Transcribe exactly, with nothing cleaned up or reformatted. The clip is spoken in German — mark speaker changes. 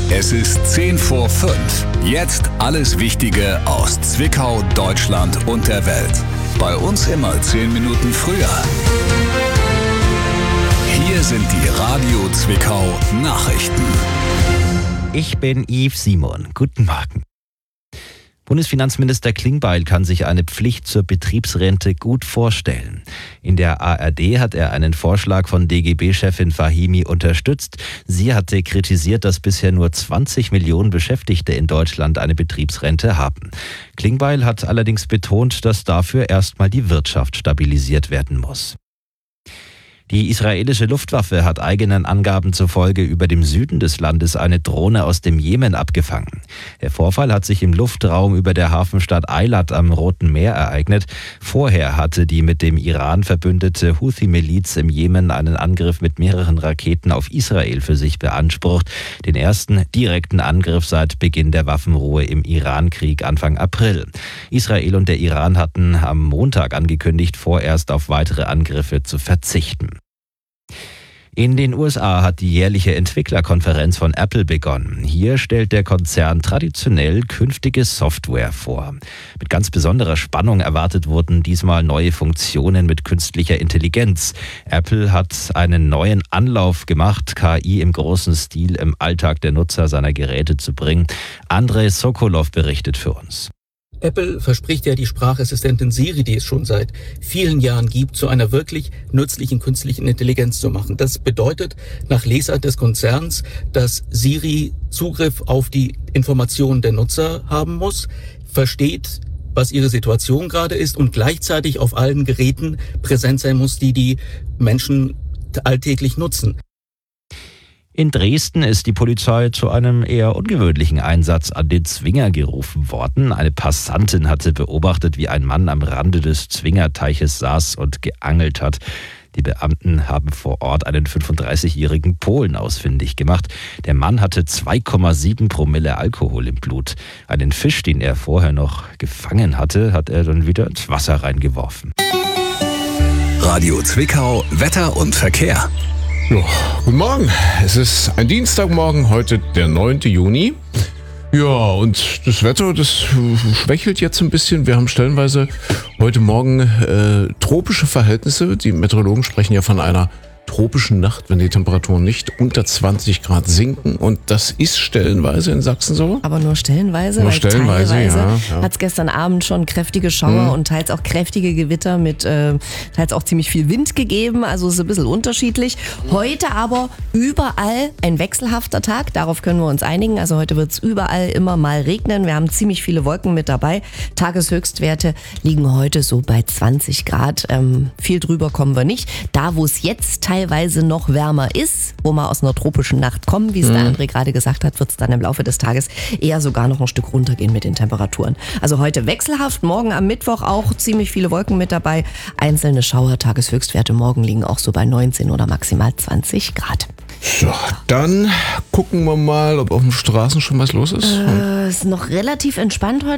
Speaker 1: Es ist zehn vor fünf. Jetzt alles Wichtige aus Zwickau, Deutschland und der Welt. Bei uns immer zehn Minuten früher. Hier sind die Radio Zwickau Nachrichten.
Speaker 2: Ich bin Yves Simon. Guten Morgen. Bundesfinanzminister Klingbeil kann sich eine Pflicht zur Betriebsrente gut vorstellen. In der A R D hat er einen Vorschlag von D G B-Chefin Fahimi unterstützt. Sie hatte kritisiert, dass bisher nur zwanzig Millionen Beschäftigte in Deutschland eine Betriebsrente haben. Klingbeil hat allerdings betont, dass dafür erstmal die Wirtschaft stabilisiert werden muss. Die israelische Luftwaffe hat eigenen Angaben zufolge über dem Süden des Landes eine Drohne aus dem Jemen abgefangen. Der Vorfall hat sich im Luftraum über der Hafenstadt Eilat am Roten Meer ereignet. Vorher hatte die mit dem Iran verbündete Houthi-Miliz im Jemen einen Angriff mit mehreren Raketen auf Israel für sich beansprucht. Den ersten direkten Angriff seit Beginn der Waffenruhe im Iran-Krieg Anfang April. Israel und der Iran hatten am Montag angekündigt, vorerst auf weitere Angriffe zu verzichten. In den U S A hat die jährliche Entwicklerkonferenz von Apple begonnen. Hier stellt der Konzern traditionell künftige Software vor. Mit ganz besonderer Spannung erwartet wurden diesmal neue Funktionen mit künstlicher Intelligenz. Apple hat einen neuen Anlauf gemacht, K I im großen Stil im Alltag der Nutzer seiner Geräte zu bringen. Andrei Sokolov berichtet für uns.
Speaker 3: Apple verspricht ja, die Sprachassistentin Siri, die es schon seit vielen Jahren gibt, zu einer wirklich nützlichen künstlichen Intelligenz zu machen. Das bedeutet nach Lesart des Konzerns, dass Siri Zugriff auf die Informationen der Nutzer haben muss, versteht, was ihre Situation gerade ist und gleichzeitig auf allen Geräten präsent sein muss, die die Menschen alltäglich nutzen.
Speaker 2: In Dresden ist die Polizei zu einem eher ungewöhnlichen Einsatz an den Zwinger gerufen worden. Eine Passantin hatte beobachtet, wie ein Mann am Rande des Zwingerteiches saß und geangelt hat. Die Beamten haben vor Ort einen fünfunddreißigjährigen Polen ausfindig gemacht. Der Mann hatte zwei Komma sieben Promille Alkohol im Blut. Einen Fisch, den er vorher noch gefangen hatte, hat er dann wieder ins Wasser reingeworfen.
Speaker 1: Radio Zwickau, Wetter und Verkehr.
Speaker 4: Ja, guten Morgen. Es ist ein Dienstagmorgen, heute der neunte Juni. Ja, und das Wetter, das schwächelt jetzt ein bisschen. Wir haben stellenweise heute Morgen äh, tropische Verhältnisse. Die Meteorologen sprechen ja von einer tropischen Nacht, wenn die Temperaturen nicht unter zwanzig Grad sinken. Und das ist stellenweise in Sachsen so.
Speaker 5: Aber nur stellenweise,
Speaker 4: nur
Speaker 5: weil
Speaker 4: stellenweise,
Speaker 5: teilweise
Speaker 4: ja, ja.
Speaker 5: hat es gestern Abend schon kräftige Schauer hm. und teils auch kräftige Gewitter mit äh, teils auch ziemlich viel Wind gegeben. Also es ist ein bisschen unterschiedlich. Heute aber überall ein wechselhafter Tag. Darauf können wir uns einigen. Also heute wird es überall immer mal regnen. Wir haben ziemlich viele Wolken mit dabei. Tageshöchstwerte liegen heute so bei zwanzig Grad. Ähm, viel drüber kommen wir nicht. Da, wo es jetzt teilweise teilweise noch wärmer ist, wo wir aus einer tropischen Nacht kommen, wie es mhm. der André gerade gesagt hat, wird es dann im Laufe des Tages eher sogar noch ein Stück runtergehen mit den Temperaturen. Also heute wechselhaft, morgen am Mittwoch auch ziemlich viele Wolken mit dabei. Einzelne Schauer, Tageshöchstwerte morgen liegen auch so bei neunzehn oder maximal zwanzig Grad.
Speaker 4: So, dann gucken wir mal, ob auf den Straßen schon was los ist.
Speaker 5: Äh, ist noch relativ entspannt heute.